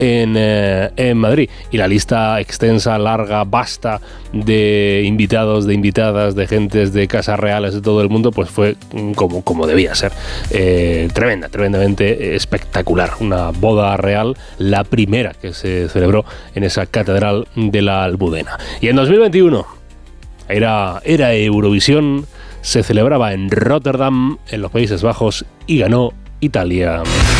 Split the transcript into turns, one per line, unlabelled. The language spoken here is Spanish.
en Madrid. Y la lista extensa, larga, vasta de invitados, de invitadas, de gentes de casas reales de todo el mundo, pues fue como debía ser. Tremendamente espectacular. Una boda real, la primera que se celebró en esa catedral de la Almudena. Y en 2021 era Eurovisión, se celebraba en Rotterdam, en los Países Bajos, y ganó Italia.